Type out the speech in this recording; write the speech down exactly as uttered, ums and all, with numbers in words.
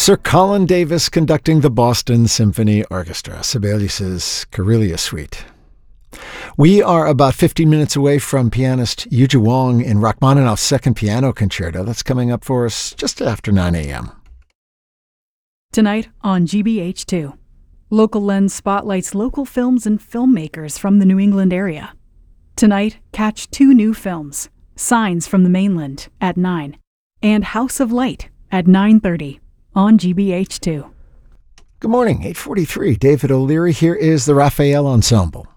Sir Colin Davis conducting the Boston Symphony Orchestra, Sibelius's Karelia Suite. We are about fifteen minutes away from pianist Yuja Wong in Rachmaninoff's Second Piano Concerto. That's coming up for us just after nine a.m. Tonight on G B H two, Local Lens spotlights local films and filmmakers from the New England area. Tonight, catch two new films, Signs from the Mainland at nine and House of Light at nine thirty on G B H two. Good morning, eight forty-three. David O'Leary. Here is the Raphael Ensemble.